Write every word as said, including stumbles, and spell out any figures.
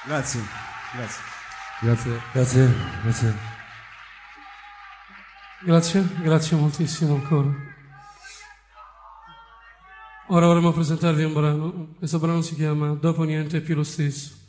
Grazie, grazie. Grazie. Grazie, grazie. Grazie, grazie moltissimo ancora. Ora vorremmo presentarvi un brano. Questo brano si chiama Dopo niente è più lo stesso.